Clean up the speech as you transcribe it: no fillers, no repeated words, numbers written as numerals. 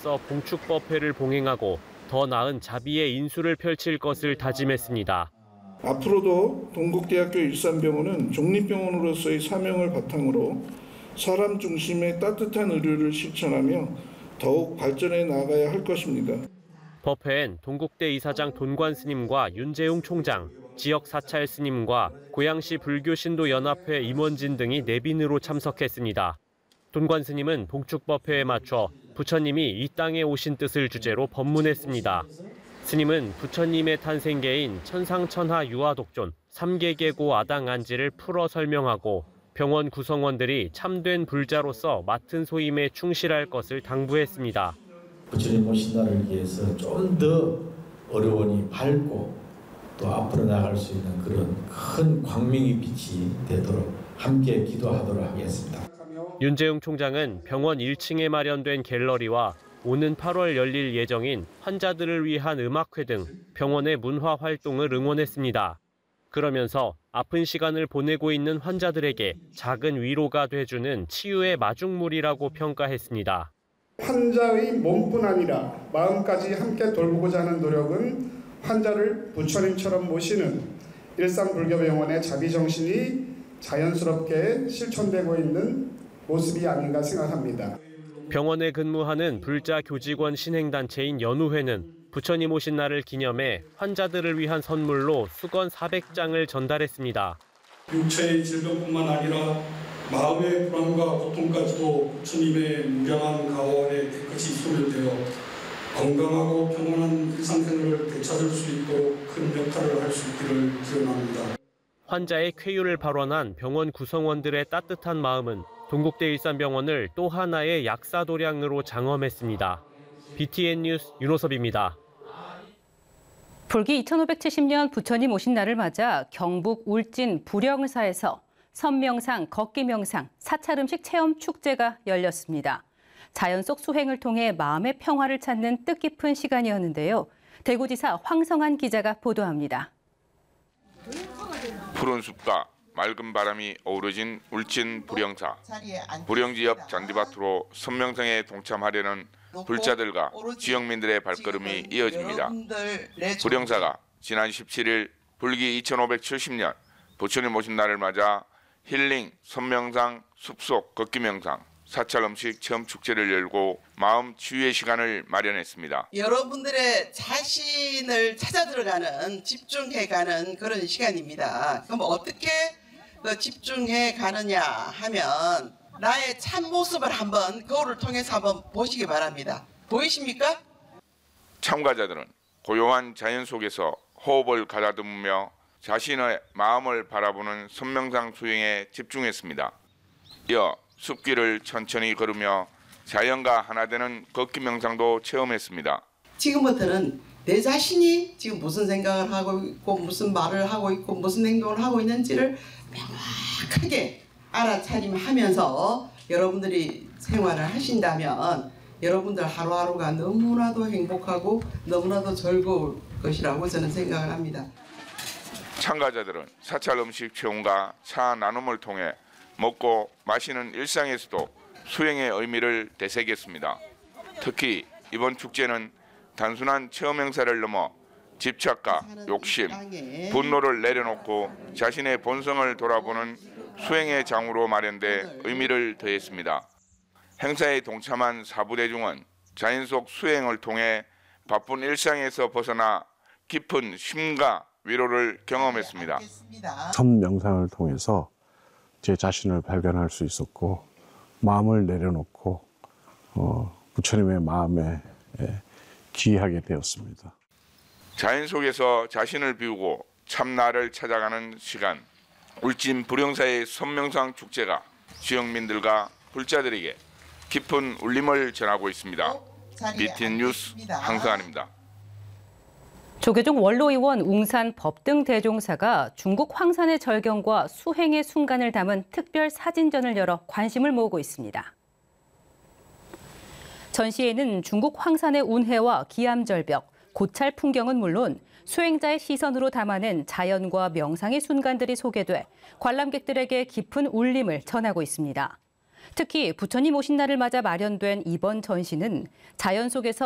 맞서 봉축법회를 봉행하고 더 나은 자비의 인수를 펼칠 것을 다짐했습니다. 앞으로도 동국대학교 일산병원은 종립병원으로서의 사명을 바탕으로 사람 중심의 따뜻한 의료를 실천하며 더욱 발전해 나가야 할 것입니다. 법회엔 동국대 이사장 돈관 스님과 윤재웅 총장, 지역 사찰 스님과 고양시 불교신도연합회 임원진 등이 내빈으로 참석했습니다. 돈관 스님은 봉축법회에 맞춰 부처님이 이 땅에 오신 뜻을 주제로 법문했습니다. 스님은 부처님의 탄생계인 천상천하 유아독존 3계계고 아당안지를 풀어 설명하고 병원 구성원들이 참된 불자로서 맡은 소임에 충실할 것을 당부했습니다. 부처님 오신 날을 위해서 좀 더 어려운이 밝고 또 앞으로 나갈 수 있는 그런 큰 광명의 빛이 되도록 함께 기도하도록 하겠습니다. 윤재웅 총장은 병원 1층에 마련된 갤러리와 오는 8월 열릴 예정인 환자들을 위한 음악회 등 병원의 문화 활동을 응원했습니다. 그러면서 아픈 시간을 보내고 있는 환자들에게 작은 위로가 돼주는 치유의 마중물이라고 평가했습니다. 환자의 몸뿐 아니라 마음까지 함께 돌보고자 하는 노력은 환자를 부처님처럼 모시는 일산불교병원의 자비정신이 자연스럽게 실천되고 있는 모습이 아닌가 생각합니다. 병원에 근무하는 불자 교직원 신행단체인 연우회는 부처님 오신 날을 기념해 환자들을 위한 선물로 수건 400장을 전달했습니다. 육체의 질병뿐만 아니라 마음의 불안과 고통까지도 부처님의 무량한 가호에 깨끗이 소멸되어 건강하고 평온한 일상생활을 되찾을 수 있도록 큰 역할을 할 수 있기를 기원합니다. 환자의 쾌유를 발원한 병원 구성원들의 따뜻한 마음은 동국대 일산병원을 또 하나의 약사도량으로 장엄했습니다. BTN 뉴스 윤호섭입니다. 불기 2570년 부처님 오신 날을 맞아 경북 울진 불영사에서 선명상, 걷기명상, 사찰음식 체험 축제가 열렸습니다. 자연 속 수행을 통해 마음의 평화를 찾는 뜻깊은 시간이었는데요. 대구지사 황성한 기자가 보도합니다. 푸른 숲과 맑은 바람이 어우러진 울진 불영사. 불영지 옆 잔디밭으로 선명상에 동참하려는 불자들과 지역민들의 발걸음이 이어집니다. 불영사가 지난 17일 불기 2570년 부처님 오신 날을 맞아 힐링, 선명상, 숲속 걷기명상, 사찰음식 체험 축제를 열고 마음 치유의 시간을 마련했습니다. 여러분들의 자신을 찾아 들어가는, 집중해가는 그런 시간입니다. 그럼 어떻게 집중해 가느냐 하면 나의 참모습을 한번 거울을 통해서 한번 보시기 바랍니다. 보이십니까? 참가자들은 고요한 자연 속에서 호흡을 가다듬으며 자신의 마음을 바라보는 선명상 수행에 집중했습니다. 이어 숲길을 천천히 걸으며 자연과 하나 되는 걷기 명상도 체험했습니다. 지금부터는 내 자신이 지금 무슨 생각을 하고 있고 무슨 말을 하고 있고 무슨 행동을 하고 있는지를 명확하게 알아차림하면서 여러분들이 생활을 하신다면 여러분들 하루하루가 너무나도 행복하고 너무나도 즐거울 것이라고 저는 생각을 합니다. 참가자들은 사찰 음식 체험과 차 나눔을 통해 먹고 마시는 일상에서도 수행의 의미를 되새겼습니다. 특히 이번 축제는 단순한 체험 행사를 넘어 집착과 욕심, 분노를 내려놓고 자신의 본성을 돌아보는 수행의 장으로 마련돼 의미를 더했습니다. 행사에 동참한 사부대중은 자연 속 수행을 통해 바쁜 일상에서 벗어나 깊은 쉼과 위로를 경험했습니다. 선명상을 통해서 제 자신을 발견할 수 있었고 마음을 내려놓고 부처님의 마음에 기하게 되었습니다. 자연 속에서 자신을 비우고 참나를 찾아가는 시간. 울진 불영사의 선명상 축제가 지역민들과 불자들에게 깊은 울림을 전하고 있습니다. BTN 뉴스 황성한입니다. 조계종 원로의원 웅산 법등대종사가 중국 황산의 절경과 수행의 순간을 담은 특별 사진전을 열어 관심을 모으고 있습니다. 전시회는 중국 황산의 운해와 기암절벽, 고찰 풍경은 물론 수행자의 시선으로 담아낸 자연과 명상의 순간들이 소개돼 관람객들에게 깊은 울림을 전하고 있습니다. 특히 부처님 오신 날을 맞아 마련된 이번 전시는 자연 속에서